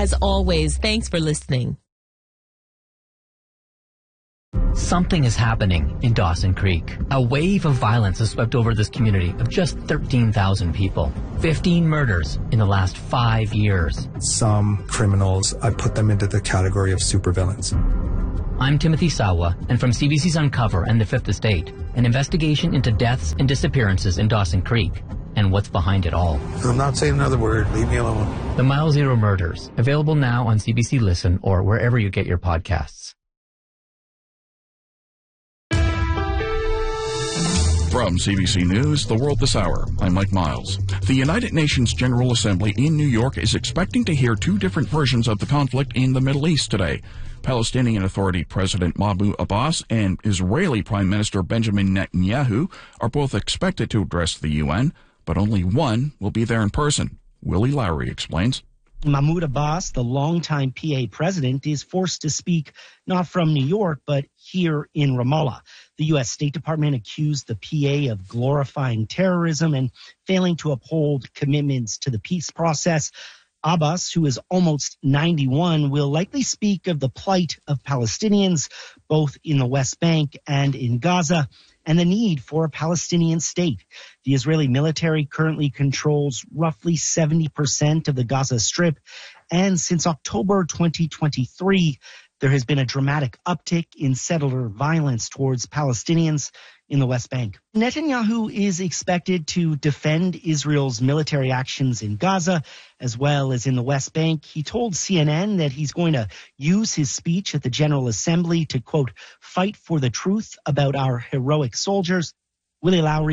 As always, thanks for listening. Something is happening in Dawson Creek. A wave of violence has swept over this community of just 13,000 people. 15 murders in the last 5 years. Some criminals, I put them into the category of supervillains. I'm Timothy Sawa, and from CBC's Uncover and The Fifth Estate, an investigation into deaths and disappearances in Dawson Creek and what's behind it all. I'm not saying another word. Leave me alone. The Mile Zero Murders, available now on CBC Listen or wherever you get your podcasts. From CBC News, The World This Hour, I'm Mike Miles. The United Nations General Assembly in New York is expecting to hear two different versions of the conflict in the Middle East today. Palestinian Authority President Mahmoud Abbas and Israeli Prime Minister Benjamin Netanyahu are both expected to address the UN, but only one will be there in person. Willie Lowry explains. Mahmoud Abbas, the longtime PA president, is forced to speak not from New York, but here in Ramallah. The U.S. State Department accused the PA of glorifying terrorism and failing to uphold commitments to the peace process. Abbas, who is almost 91, will likely speak of the plight of Palestinians, both in the West Bank and in Gaza, and the need for a Palestinian state. The Israeli military currently controls roughly 70% of the Gaza Strip, and since October 2023, there has been a dramatic uptick in settler violence towards Palestinians in the West Bank. Netanyahu is expected to defend Israel's military actions in Gaza as well as in the West Bank. He told CNN that he's going to use his speech at the General Assembly to, quote, fight for the truth about our heroic soldiers. Willie Lowry.